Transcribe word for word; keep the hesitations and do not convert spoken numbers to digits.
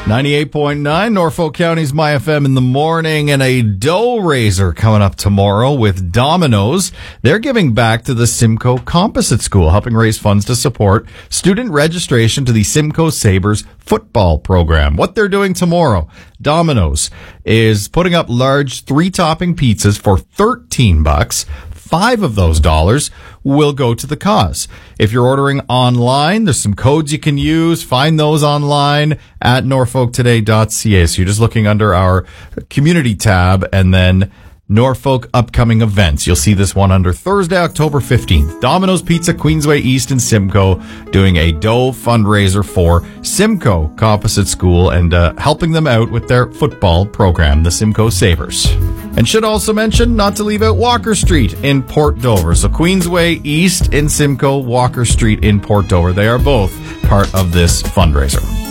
ninety-eight point nine, Norfolk County's My F M in the morning, and a dough raiser coming up tomorrow with Domino's. They're giving back to the Simcoe Composite School, helping raise funds to support student registration to the Simcoe Sabres football program. What they're doing tomorrow, Domino's is putting up large three-topping pizzas for thirteen bucks. Five of those dollars will go to the cause. If you're ordering online, there's some codes you can use. Find those online at norfolk today dot c a. So you're just looking under our community tab and then Norfolk upcoming events. You'll see this one under Thursday, October fifteenth. Domino's Pizza, Queensway East in Simcoe, doing a dough fundraiser for Simcoe Composite School and uh, helping them out with their football program, the Simcoe Sabres. And should also mention not to leave out Walker Street in Port Dover. So Queensway East in Simcoe, Walker Street in Port Dover. They are both part of this fundraiser.